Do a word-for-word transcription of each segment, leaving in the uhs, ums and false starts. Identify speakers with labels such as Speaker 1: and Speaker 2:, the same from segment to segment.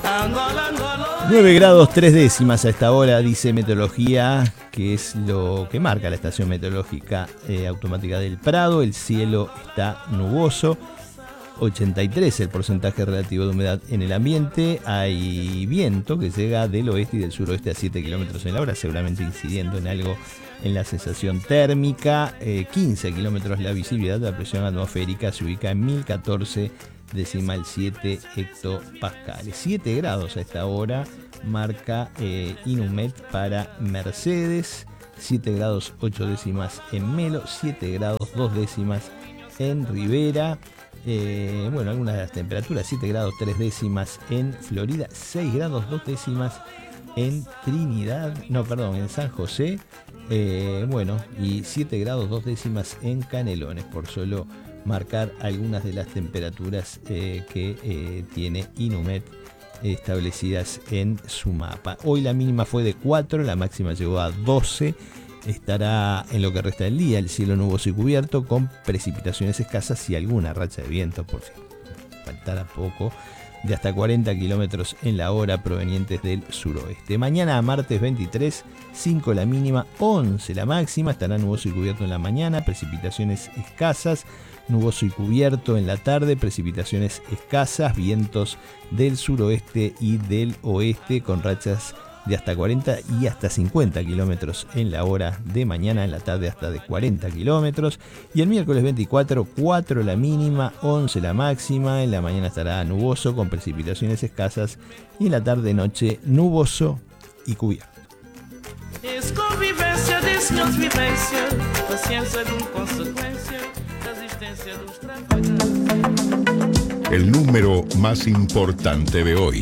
Speaker 1: nueve grados tres décimas a esta hora, dice Meteorología, que es lo que marca la estación meteorológica eh, automática del Prado. El cielo está nuboso, ochenta y tres el porcentaje relativo de humedad en el ambiente. Hay viento que llega del oeste y del suroeste a siete kilómetros en la hora, seguramente incidiendo en algo en la sensación térmica. eh, quince kilómetros la visibilidad, la presión atmosférica se ubica en mil catorce decimal siete hectopascales. siete grados a esta hora marca eh, Inumet para Mercedes, siete grados ocho décimas en Melo, siete grados dos décimas en Rivera. Eh, bueno, algunas de las temperaturas: siete grados tres décimas en Florida, seis grados dos décimas en Trinidad, no, perdón, en San José, eh, bueno, y siete grados dos décimas en Canelones, por solo marcar algunas de las temperaturas eh, que eh, tiene Inumet establecidas en su mapa. Hoy la mínima fue de cuatro, la máxima llegó a doce. Estará en lo que resta del día el cielo nuboso y cubierto, con precipitaciones escasas y alguna racha de viento, por si faltara poco, de hasta cuarenta kilómetros en la hora provenientes del suroeste. Mañana, martes veintitrés, cinco la mínima, once la máxima. Estará nuboso y cubierto en la mañana, precipitaciones escasas. Nuboso y cubierto en la tarde, precipitaciones escasas, vientos del suroeste y del oeste con rachas de hasta cuarenta y hasta cincuenta kilómetros en la hora de mañana, en la tarde hasta de cuarenta kilómetros. Y el miércoles veinticuatro, cuatro la mínima, once la máxima. En la mañana estará nuboso con precipitaciones escasas y en la tarde noche nuboso y cubierto.
Speaker 2: Es convivência, desconvivência, paciência de consecuencia, resistencia de extravaganza.
Speaker 3: El número más importante de hoy.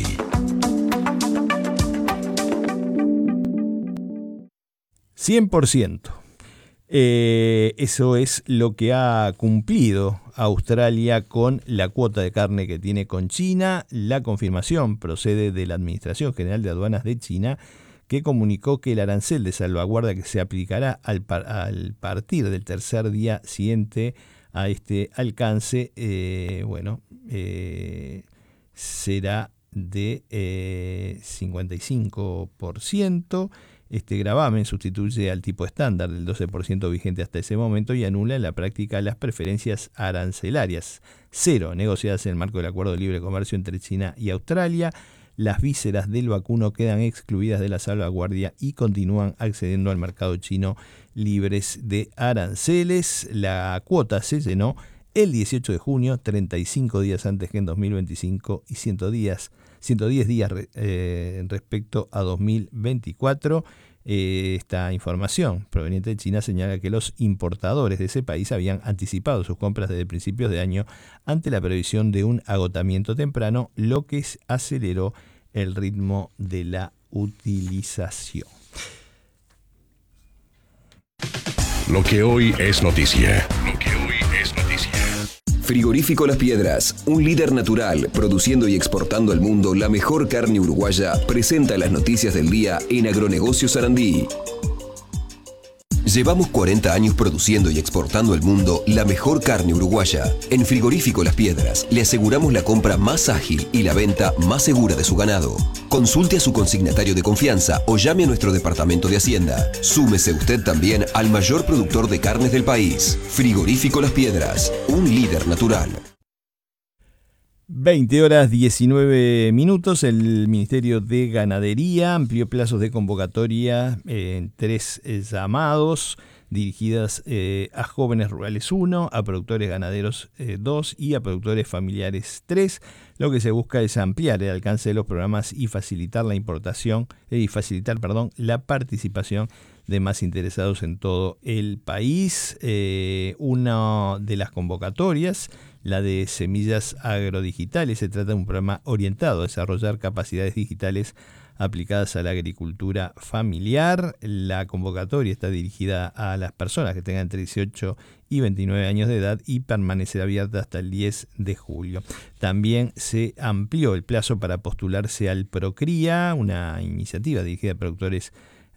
Speaker 1: cien por ciento. Eh, eso es lo que ha cumplido Australia con la cuota de carne que tiene con China. La confirmación procede de la Administración General de Aduanas de China, que comunicó que el arancel de salvaguarda que se aplicará al, par- al partir del tercer día siguiente a este alcance, eh, bueno, eh, será de eh, cincuenta y cinco por ciento. Este gravamen sustituye al tipo estándar del doce por ciento vigente hasta ese momento y anula en la práctica las preferencias arancelarias cero negociadas en el marco del Acuerdo de Libre Comercio entre China y Australia. Las vísceras del vacuno quedan excluidas de la salvaguardia y continúan accediendo al mercado chino libres de aranceles. La cuota se llenó el dieciocho de junio, treinta y cinco días antes que en dos mil veinticinco y cien días, ciento diez días eh, respecto a dos mil veinticuatro. Eh, esta información proveniente de China señala que los importadores de ese país habían anticipado sus compras desde principios de año ante la previsión de un agotamiento temprano, lo que aceleró el ritmo de la utilización.
Speaker 3: Lo que hoy es noticia. Lo que hoy es noticia.
Speaker 4: Frigorífico Las Piedras, un líder natural, produciendo y exportando al mundo la mejor carne uruguaya, presenta las noticias del día en Agronegocios Sarandí. Llevamos cuarenta años produciendo y exportando al mundo la mejor carne uruguaya. En Frigorífico Las Piedras le aseguramos la compra más ágil y la venta más segura de su ganado. Consulte a su consignatario de confianza o llame a nuestro departamento de Hacienda. Súmese usted también al mayor productor de carnes del país. Frigorífico Las Piedras, un líder natural.
Speaker 1: veinte horas diecinueve minutos. El Ministerio de Ganadería amplió plazos de convocatoria en tres eh, llamados dirigidas eh, a jóvenes rurales uno, a productores ganaderos eh, dos y a productores familiares tres. Lo que se busca es ampliar el alcance de los programas y facilitar la importación eh, y facilitar, perdón, la participación de más interesados en todo el país. Eh, una de las convocatorias, la de Semillas Agrodigitales, se trata de un programa orientado a desarrollar capacidades digitales aplicadas a la agricultura familiar. La convocatoria está dirigida a las personas que tengan entre dieciocho y veintinueve años de edad y permanecerá abierta hasta el diez de julio. También se amplió el plazo para postularse al Procría, una iniciativa dirigida a productores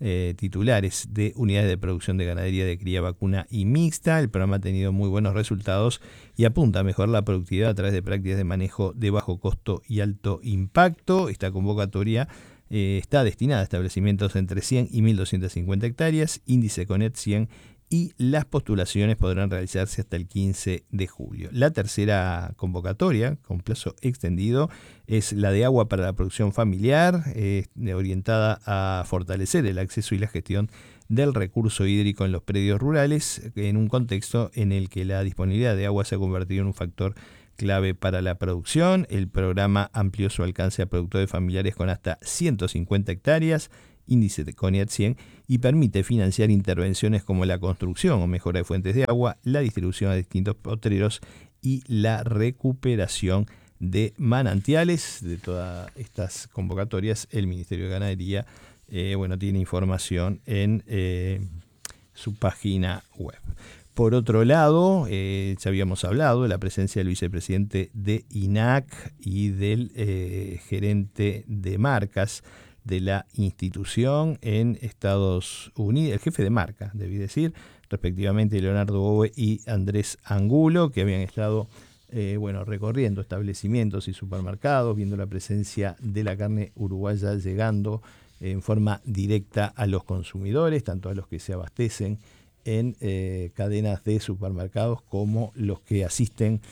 Speaker 1: eh, titulares de unidades de producción de ganadería de cría vacuna y mixta. El programa ha tenido muy buenos resultados y apunta a mejorar la productividad a través de prácticas de manejo de bajo costo y alto impacto. Esta convocatoria eh, está destinada a establecimientos entre cien y mil doscientas cincuenta hectáreas, índice CONET cien, y las postulaciones podrán realizarse hasta el quince de julio. La tercera convocatoria, con plazo extendido, es la de agua para la producción familiar, eh, orientada a fortalecer el acceso y la gestión del recurso hídrico en los predios rurales, en un contexto en el que la disponibilidad de agua se ha convertido en un factor clave para la producción. El programa amplió su alcance a productores familiares con hasta ciento cincuenta hectáreas, índice de CONET cien, y permite financiar intervenciones como la construcción o mejora de fuentes de agua, la distribución a distintos potreros y la recuperación de manantiales. De todas estas convocatorias, el Ministerio de Ganadería eh, bueno, tiene información en eh, su página web. Por otro lado, eh, ya habíamos hablado de la presencia del vicepresidente de I N A C y del eh, gerente de marcas de la institución en Estados Unidos, el jefe de marca, debí decir, respectivamente Leonardo Bowe y Andrés Angulo, que habían estado eh, bueno, recorriendo establecimientos y supermercados, viendo la presencia de la carne uruguaya llegando en forma directa a los consumidores, tanto a los que se abastecen en eh, cadenas de supermercados como los que asisten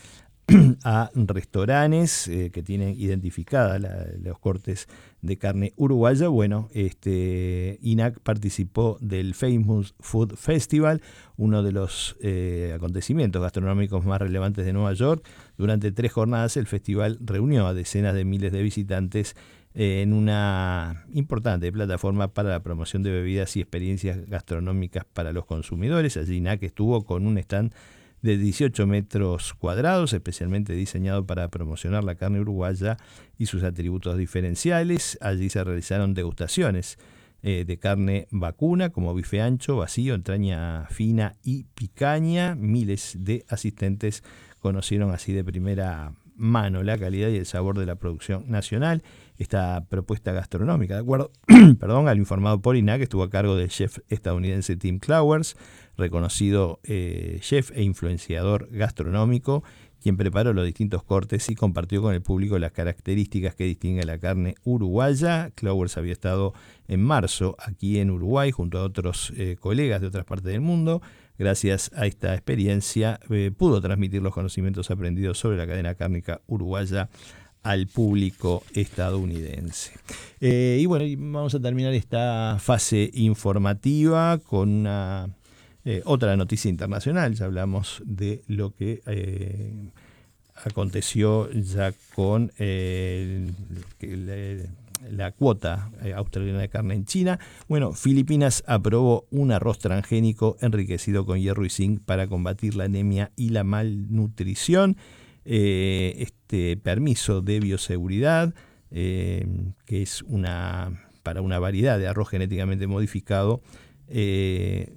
Speaker 1: a restaurantes eh, que tienen identificadas los cortes de carne uruguaya. Bueno, este I N A C participó del Famous Food Festival, uno de los eh, acontecimientos gastronómicos más relevantes de Nueva York. Durante tres jornadas el festival reunió a decenas de miles de visitantes eh, en una importante plataforma para la promoción de bebidas y experiencias gastronómicas para los consumidores. Allí I N A C estuvo con un stand de dieciocho metros cuadrados, especialmente diseñado para promocionar la carne uruguaya y sus atributos diferenciales. Allí se realizaron degustaciones eh, de carne vacuna, como bife ancho, vacío, entraña fina y picaña. Miles de asistentes conocieron así de primera mano la calidad y el sabor de la producción nacional. Esta propuesta gastronómica, de acuerdo perdón, al informado por I N A C, estuvo a cargo del chef estadounidense Tim Clowers, reconocido eh, chef e influenciador gastronómico, quien preparó los distintos cortes y compartió con el público las características que distinguen la carne uruguaya. Clowers había estado en marzo aquí en Uruguay junto a otros eh, colegas de otras partes del mundo. Gracias a esta experiencia eh, pudo transmitir los conocimientos aprendidos sobre la cadena cárnica uruguaya al público estadounidense. Eh, y bueno, vamos a terminar esta fase informativa con una eh, otra noticia internacional. Ya hablamos de lo que eh, aconteció ya con eh, el, la cuota australiana de carne en China. Bueno, Filipinas aprobó un arroz transgénico enriquecido con hierro y zinc para combatir la anemia y la malnutrición. Eh, este permiso de bioseguridad, eh, que es una para una variedad de arroz genéticamente modificado, eh,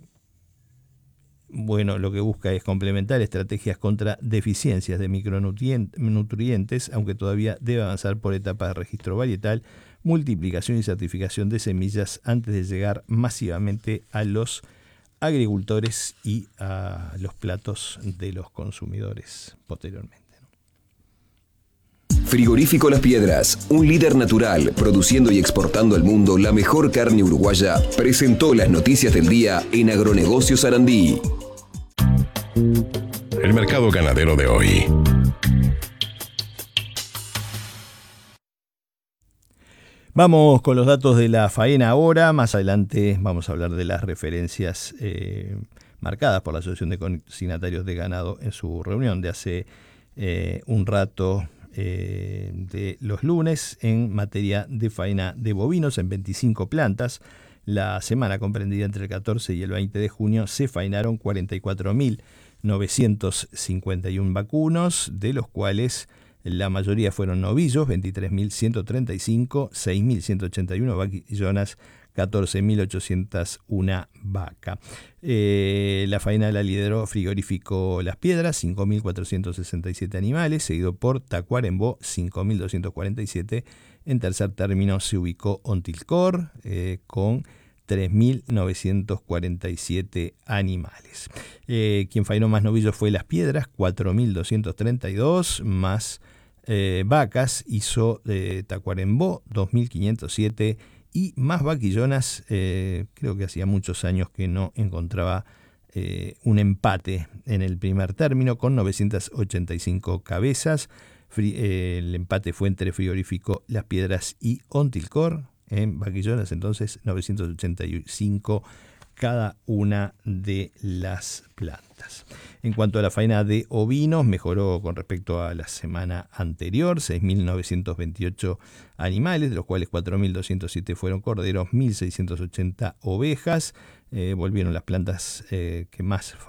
Speaker 1: bueno, lo que busca es complementar estrategias contra deficiencias de micronutrientes, aunque todavía debe avanzar por etapas de registro varietal, multiplicación y certificación de semillas antes de llegar masivamente a los agricultores y a los platos de los consumidores posteriormente.
Speaker 4: Frigorífico Las Piedras, un líder natural produciendo y exportando al mundo la mejor carne uruguaya, presentó las noticias del día en Agronegocios Sarandí.
Speaker 3: El mercado ganadero de hoy.
Speaker 1: Vamos con los datos de la faena ahora. Más adelante vamos a hablar de las referencias eh, marcadas por la Asociación de Consignatarios de Ganado en su reunión de hace eh, un rato eh, de los lunes en materia de faena de bovinos en veinticinco plantas. La semana comprendida entre el catorce y el veinte de junio se faenaron cuarenta y cuatro mil novecientos cincuenta y uno vacunos, de los cuales la mayoría fueron novillos, veintitrés mil ciento treinta y cinco, seis mil ciento ochenta y uno vaquillonas, catorce mil ochocientos uno vaca. Eh, la faena la lideró Frigorífico Las Piedras, cinco mil cuatrocientos sesenta y siete animales, seguido por Tacuarembó, cinco mil doscientos cuarenta y siete. En tercer término se ubicó Ontilcor, eh, con tres mil novecientos cuarenta y siete animales. Eh, quien faenó más novillos fue Las Piedras, cuatro mil doscientos treinta y dos, más eh, vacas hizo eh, Tacuarembó, dos mil quinientos siete, y más vaquillonas, eh, creo que hacía muchos años que no encontraba eh, un empate en el primer término, con novecientas ochenta y cinco cabezas. Fri- eh, el empate fue entre Frigorífico Las Piedras y Ontilcor. En vaquillonas, entonces, novecientos ochenta y cinco cada una de las plantas. En cuanto a la faena de ovinos, mejoró con respecto a la semana anterior, seis mil novecientos veintiocho animales, de los cuales cuatro mil doscientos siete fueron corderos, mil seiscientos ochenta ovejas. Eh, volvieron las plantas eh, que más